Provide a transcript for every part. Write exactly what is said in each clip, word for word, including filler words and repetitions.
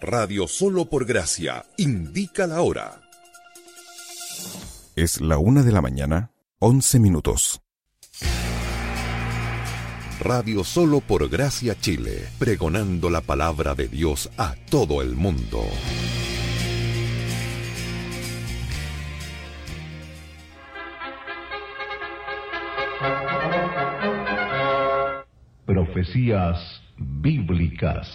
Radio Solo por Gracia indica la hora. Es la una de la mañana, once minutos. Radio Solo por Gracia Chile, pregonando la palabra de Dios a todo el mundo. Profecías bíblicas.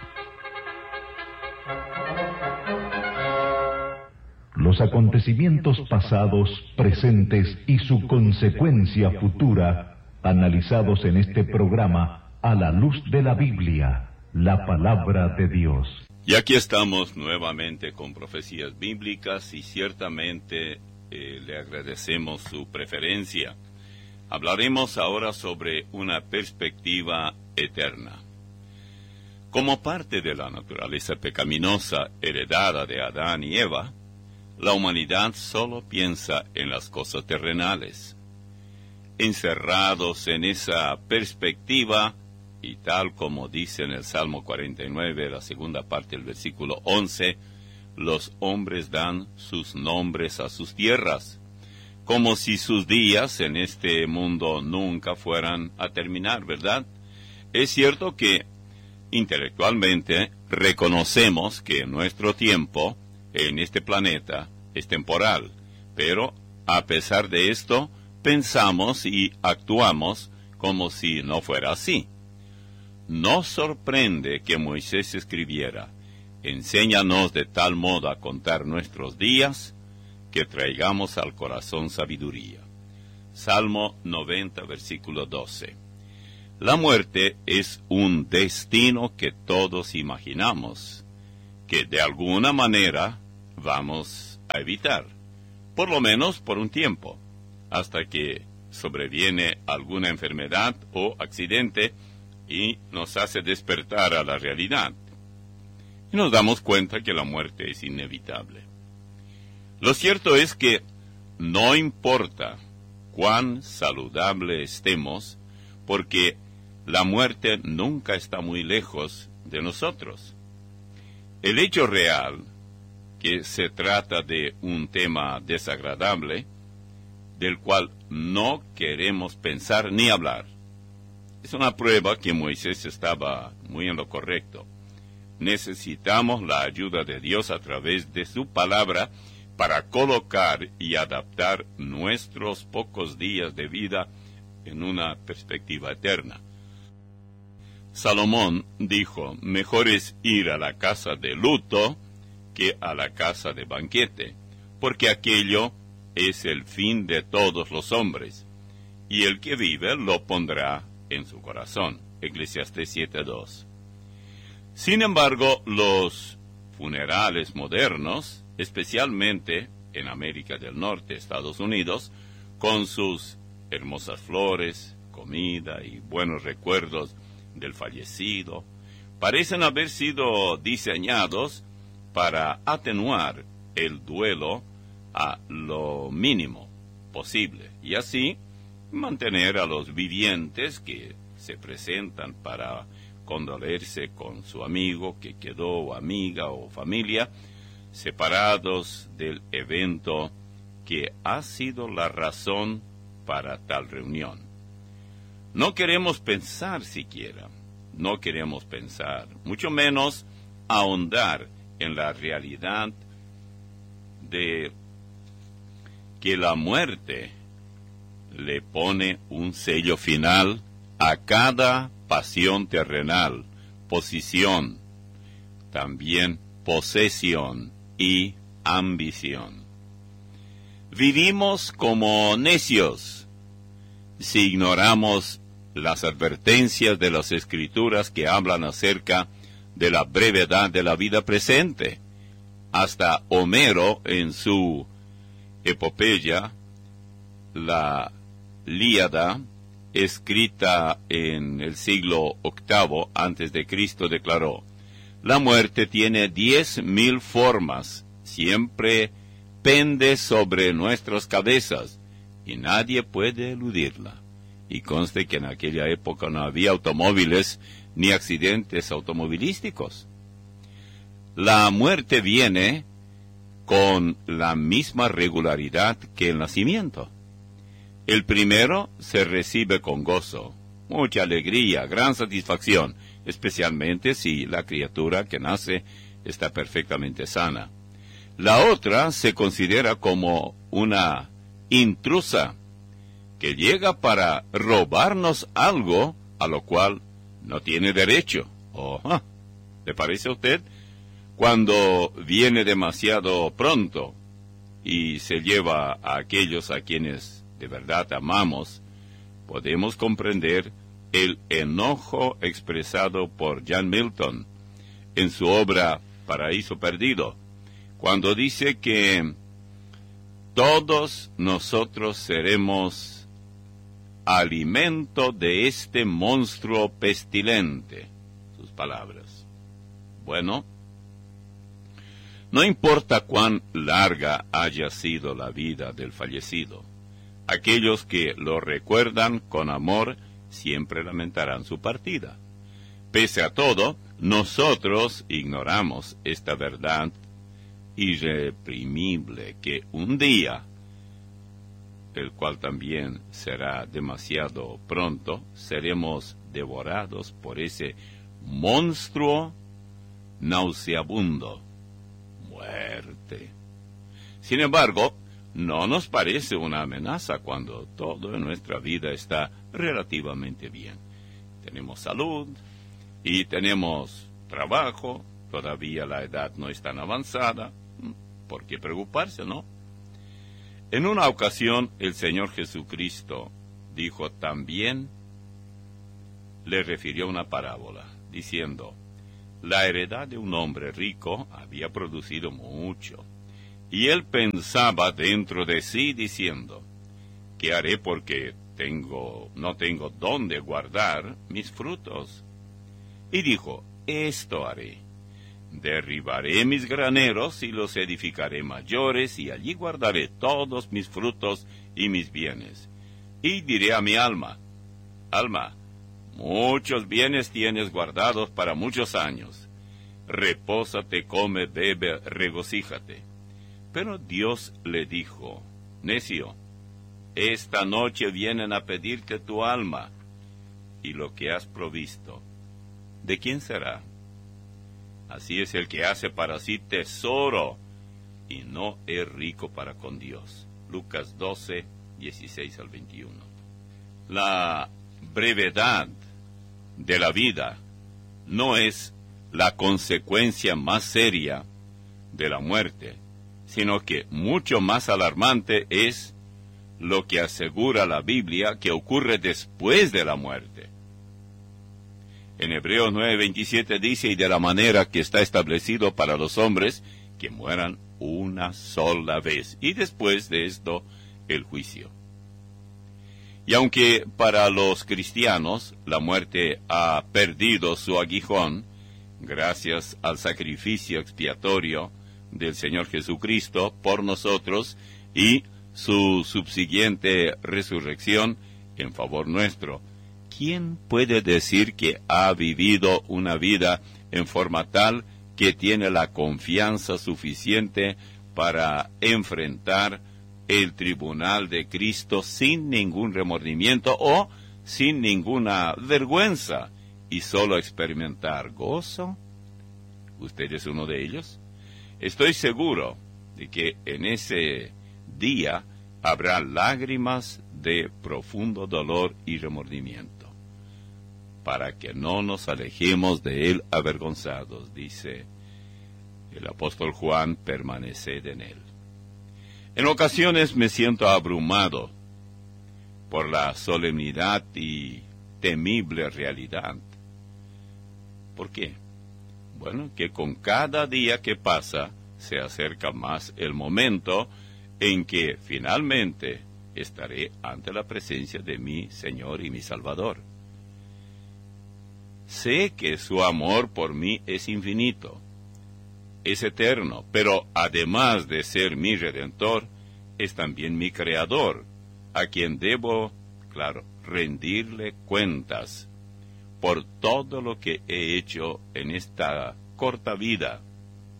Los acontecimientos pasados, presentes y su consecuencia futura, analizados en este programa a la luz de la Biblia, la palabra de Dios. Y aquí estamos nuevamente con Profecías Bíblicas y ciertamente eh, le agradecemos su preferencia. Hablaremos ahora sobre una perspectiva eterna. Como parte de la naturaleza pecaminosa heredada de Adán y Eva, la humanidad solo piensa en las cosas terrenales. Encerrados en esa perspectiva, y tal como dice en el Salmo cuarenta y nueve, la segunda parte del versículo once, los hombres dan sus nombres a sus tierras, como si sus días en este mundo nunca fueran a terminar, ¿verdad? Es cierto que intelectualmente reconocemos que nuestro tiempo en este planeta es temporal, pero a pesar de esto, pensamos y actuamos como si no fuera así. Nos sorprende que Moisés escribiera: enséñanos de tal modo a contar nuestros días, que traigamos al corazón sabiduría. Salmo noventa, versículo doce. La muerte es un destino que todos imaginamos, que de alguna manera vamos a evitar, por lo menos por un tiempo, hasta que sobreviene alguna enfermedad o accidente y nos hace despertar a la realidad. Y nos damos cuenta que la muerte es inevitable. Lo cierto es que no importa cuán saludable estemos, porque la muerte nunca está muy lejos de nosotros. El hecho real, que se trata de un tema desagradable, del cual no queremos pensar ni hablar, es una prueba que Moisés estaba muy en lo correcto. Necesitamos la ayuda de Dios a través de su palabra para colocar y adaptar nuestros pocos días de vida en una perspectiva eterna. Salomón dijo: mejor es ir a la casa de luto que a la casa de banquete, porque aquello es el fin de todos los hombres, y el que vive lo pondrá en su corazón. Eclesiastés siete dos. Sin embargo, los funerales modernos, especialmente en América del Norte, Estados Unidos, con sus hermosas flores, comida y buenos recuerdos del fallecido, parecen haber sido diseñados para atenuar el duelo a lo mínimo posible, y así mantener a los vivientes que se presentan para condolerse con su amigo que quedó, o amiga o familia, separados del evento que ha sido la razón para tal reunión. No queremos pensar siquiera, no queremos pensar, mucho menos ahondar en la realidad de que la muerte le pone un sello final a cada pasión terrenal, posición, también posesión y ambición. Vivimos como necios si ignoramos las advertencias de las Escrituras que hablan acerca de la brevedad de la vida presente. Hasta Homero, en su epopeya, la Ilíada, escrita en el siglo octavo antes de Cristo, declaró: la muerte tiene diez mil formas, siempre pende sobre nuestras cabezas, y nadie puede eludirla. Y conste que en aquella época no había automóviles ni accidentes automovilísticos. La muerte viene con la misma regularidad que el nacimiento. El primero se recibe con gozo, mucha alegría, gran satisfacción, especialmente si la criatura que nace está perfectamente sana. La otra se considera como una intrusa que llega para robarnos algo a lo cual no tiene derecho. Oh, ¿le parece a usted? Cuando viene demasiado pronto y se lleva a aquellos a quienes de verdad amamos, podemos comprender el enojo expresado por John Milton en su obra Paraíso Perdido, cuando dice que todos nosotros seremos alimento de este monstruo pestilente. Sus palabras. Bueno, no importa cuán larga haya sido la vida del fallecido, aquellos que lo recuerdan con amor siempre lamentarán su partida. Pese a todo, nosotros ignoramos esta verdad irreprimible que un día, el cual también será demasiado pronto, seremos devorados por ese monstruo nauseabundo, muerte. Sin embargo, no nos parece una amenaza cuando todo en nuestra vida está relativamente bien. Tenemos salud y tenemos trabajo, todavía la edad no es tan avanzada. ¿Por qué preocuparse, no? En una ocasión, el Señor Jesucristo dijo también, le refirió una parábola, diciendo, la heredad de un hombre rico había producido mucho, y él pensaba dentro de sí, diciendo, ¿qué haré porque tengo, no tengo dónde guardar mis frutos? Y dijo, esto haré. Derribaré mis graneros y los edificaré mayores, y allí guardaré todos mis frutos y mis bienes. Y diré a mi alma, alma, muchos bienes tienes guardados para muchos años. Repósate, come, bebe, regocíjate. Pero Dios le dijo, necio, esta noche vienen a pedirte tu alma, y lo que has provisto, ¿de quién será? Así es el que hace para sí tesoro y no es rico para con Dios. Lucas doce, dieciséis al veintiuno. La brevedad de la vida no es la consecuencia más seria de la muerte, sino que mucho más alarmante es lo que asegura la Biblia que ocurre después de la muerte. En Hebreos nueve veintisiete dice, y de la manera que está establecido para los hombres, que mueran una sola vez, y después de esto, el juicio. Y aunque para los cristianos la muerte ha perdido su aguijón, gracias al sacrificio expiatorio del Señor Jesucristo por nosotros y su subsiguiente resurrección en favor nuestro, ¿quién puede decir que ha vivido una vida en forma tal que tiene la confianza suficiente para enfrentar el tribunal de Cristo sin ningún remordimiento o sin ninguna vergüenza y solo experimentar gozo? ¿Usted es uno de ellos? Estoy seguro de que en ese día habrá lágrimas de profundo dolor y remordimiento, para que no nos alejemos de él avergonzados, dice el apóstol Juan, permaneced en él. En ocasiones me siento abrumado por la solemnidad y temible realidad. ¿Por qué? Bueno, que con cada día que pasa se acerca más el momento en que finalmente estaré ante la presencia de mi Señor y mi Salvador. Sé que su amor por mí es infinito, es eterno, pero además de ser mi Redentor, es también mi Creador, a quien debo, claro, rendirle cuentas por todo lo que he hecho en esta corta vida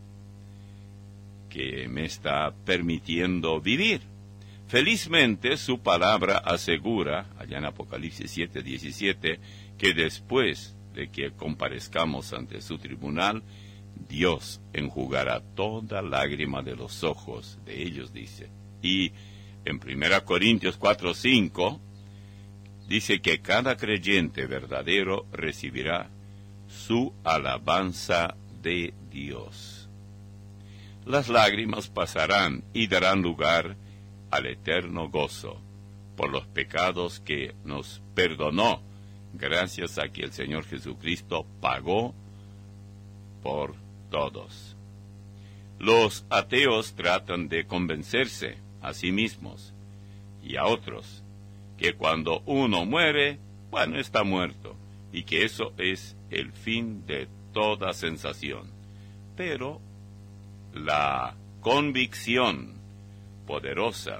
que me está permitiendo vivir. Felizmente su palabra asegura, allá en Apocalipsis siete diecisiete, que después de que comparezcamos ante su tribunal, Dios enjugará toda lágrima de los ojos de ellos, dice. Y en primera Corintios cuatro cinco, dice que cada creyente verdadero recibirá su alabanza de Dios. Las lágrimas pasarán y darán lugar al eterno gozo por los pecados que nos perdonó, gracias a que el Señor Jesucristo pagó por todos. Los ateos tratan de convencerse a sí mismos y a otros que cuando uno muere, bueno, está muerto, y que eso es el fin de toda sensación. Pero la convicción poderosa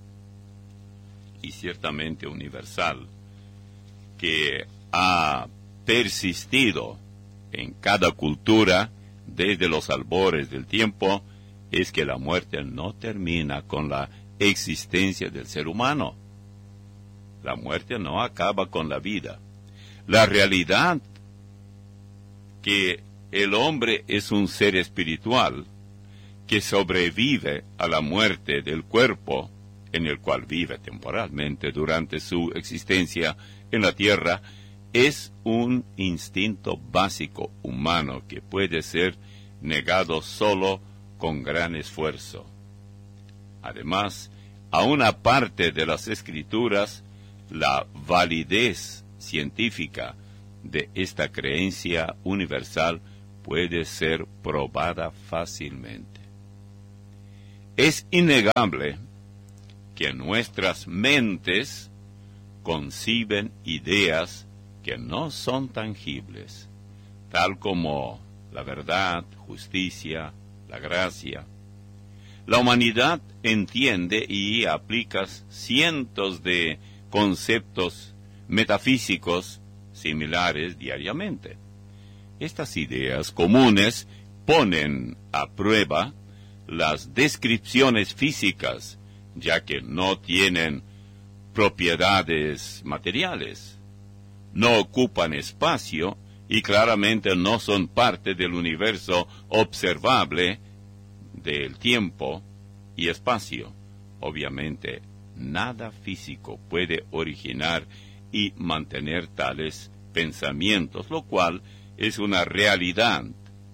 y ciertamente universal que ha persistido en cada cultura desde los albores del tiempo es que la muerte no termina con la existencia del ser humano. La muerte no acaba con la vida. La realidad que el hombre es un ser espiritual que sobrevive a la muerte del cuerpo en el cual vive temporalmente durante su existencia en la tierra, es un instinto básico humano que puede ser negado solo con gran esfuerzo. Además, a una parte de las escrituras, la validez científica de esta creencia universal puede ser probada fácilmente. Es innegable que nuestras mentes conciben ideas que no son tangibles, tal como la verdad, justicia, la gracia. La humanidad entiende y aplica cientos de conceptos metafísicos similares diariamente. Estas ideas comunes ponen a prueba las descripciones físicas, ya que no tienen propiedades materiales, no ocupan espacio y claramente no son parte del universo observable del tiempo y espacio. Obviamente, nada físico puede originar y mantener tales pensamientos, lo cual es una realidad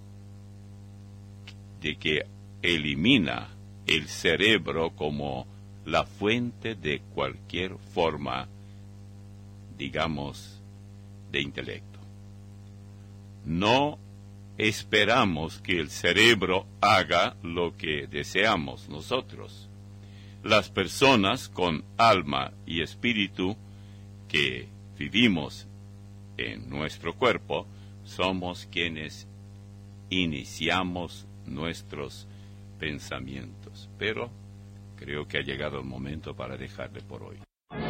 de que elimina el cerebro como la fuente de cualquier forma, digamos, de intelecto. No esperamos que el cerebro haga lo que deseamos nosotros. Las personas con alma y espíritu que vivimos en nuestro cuerpo somos quienes iniciamos nuestros pensamientos. Pero creo que ha llegado el momento para dejarle por hoy.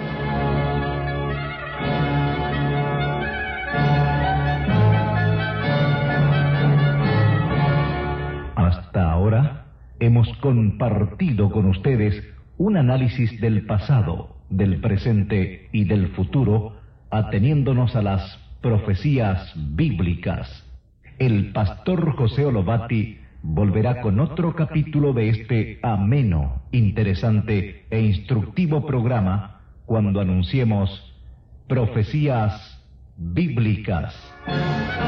Hasta ahora hemos compartido con ustedes un análisis del pasado, del presente y del futuro, ateniéndonos a las profecías bíblicas. El pastor José Olobati volverá con otro capítulo de este ameno, interesante e instructivo programa cuando anunciemos Profecías Bíblicas.